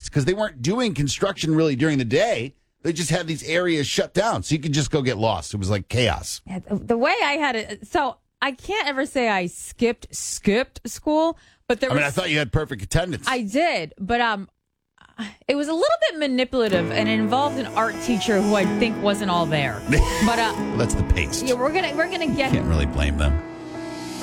because they weren't doing construction really during the day. They just had these areas shut down, so you could just go get lost. It was like chaos. Yeah, the way I had it, so I can't ever say I skipped school, but there was, I thought you had perfect attendance. I did, but it was a little bit manipulative, and it involved an art teacher who I think wasn't all there. But That's the pace. yeah, we're gonna get. Can't really blame them.